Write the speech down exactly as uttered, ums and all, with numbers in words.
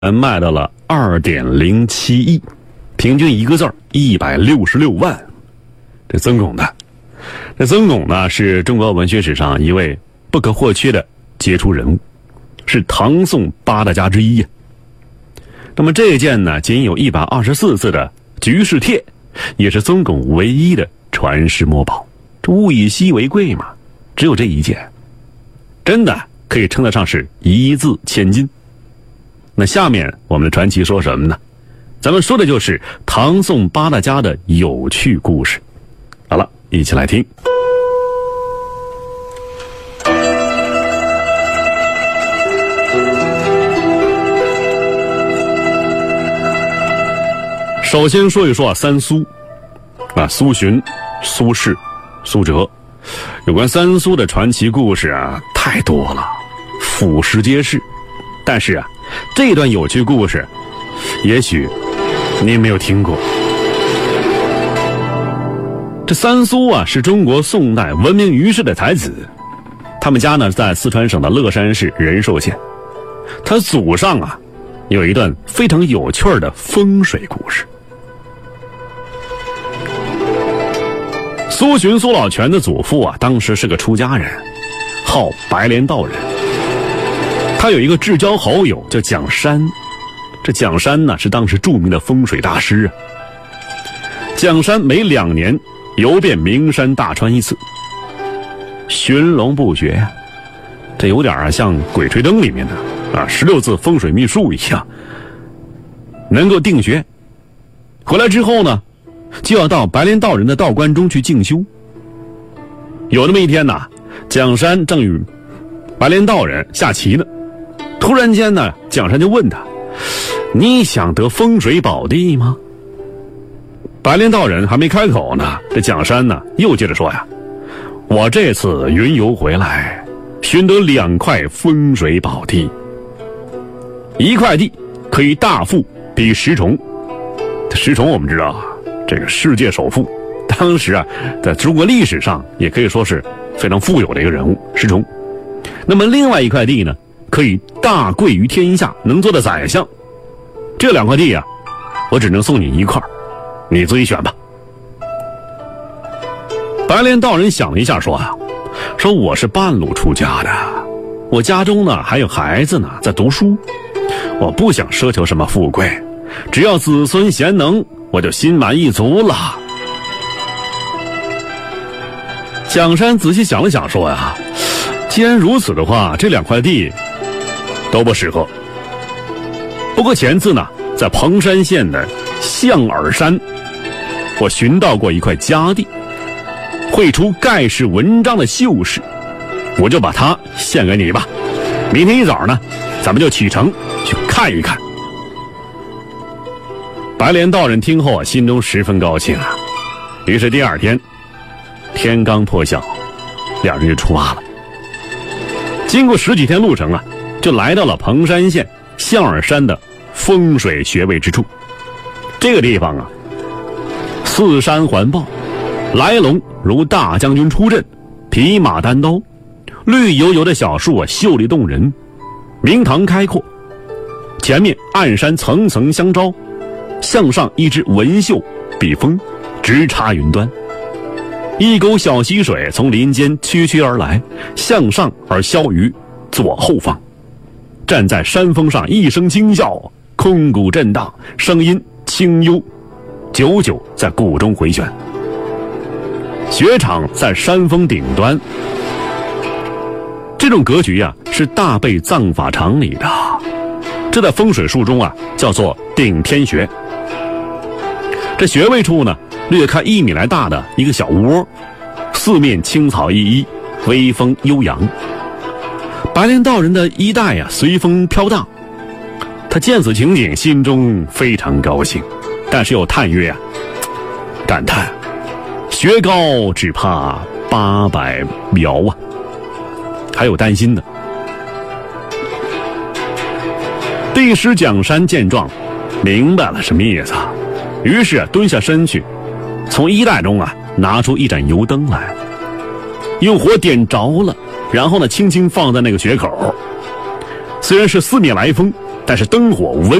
卖到了 二点零七亿，平均一个字儿一百六十六万。这曾巩的，这曾巩呢是中国文学史上一位不可或缺的杰出人物，是唐宋八大家之一呀。那么这一件呢仅有一百二十四字的《局世帖》，也是曾巩唯一的传世墨宝。这物以稀为贵嘛，只有这一件，真的可以称得上是一字千金。那下面我们的传奇说什么呢？咱们说的就是唐宋八大家的有趣故事。好了，一起来听。首先说一说啊，三苏啊，苏洵、苏轼、苏辙。有关三苏的传奇故事啊，太多了，俯拾皆是。但是啊，这段有趣故事，也许您没有听过。这三苏啊，是中国宋代闻名于世的才子，他们家呢在四川省的乐山市仁寿县。他祖上啊，有一段非常有趣的风水故事。苏洵苏老泉的祖父啊，当时是个出家人，号白莲道人。他有一个至交好友叫蒋山，这蒋山呢是当时著名的风水大师啊。蒋山每两年游遍名山大川一次，寻龙不绝呀、啊，这有点啊像《鬼吹灯》里面的啊十六字风水秘术一样，能够定穴。回来之后呢，就要到白莲道人的道观中去静修。有那么一天呢，蒋山正与白莲道人下棋呢，突然间呢，蒋山就问他：“你想得风水宝地吗？”白莲道人还没开口呢，这蒋山呢又接着说呀：“我这次云游回来，寻得两块风水宝地，一块地可以大富比石崇。石崇我们知道啊，这个世界首富，当时啊，在中国历史上也可以说是非常富有的一个人物，石崇。那么另外一块地呢，可以大贵于天下，能做的宰相。这两块地啊，我只能送你一块，你自己选吧。”白莲道人想了一下说啊，说我是半路出家的，我家中呢还有孩子呢在读书，我不想奢求什么富贵，只要子孙贤能，我就心满意足了。蒋山仔细想了想说呀，既然如此的话，这两块地都不适合。不过前次呢，在彭山县的象耳山，我寻到过一块佳地，绘出盖世文章的秀士，我就把它献给你吧。明天一早呢，咱们就启程去看一看。白莲道人听后啊，心中十分高兴啊。于是第二天天刚破晓，两人就出发了。经过十几天路程啊，就来到了彭山县象耳山的风水穴位之处。这个地方啊，四山环抱，来龙如大将军出阵，匹马单刀，绿油油的小树啊，秀丽动人，明堂开阔，前面暗山层层相招，向上一只文秀笔锋直插云端。一沟小溪水从林间曲曲而来，向上而消于左后方。站在山峰上，一声惊啸，空谷震荡，声音清幽，久久在谷中回旋。雪场在山峰顶端，这种格局啊，是大背藏法常理的。这在风水术中啊，叫做顶天穴。这穴位处呢，略开一米来大的一个小窝，四面青草依依，微风悠扬。白莲道人的衣带啊随风飘荡，他见此情景，心中非常高兴，但是又叹曰啊，感叹学高只怕八百苗啊，还有担心的。帝师蒋山见状，明白了什么意思，于是、啊、蹲下身去，从衣袋中啊拿出一盏油灯来，用火点着了，然后呢轻轻放在那个穴口。虽然是四面来风， 但是灯火无温。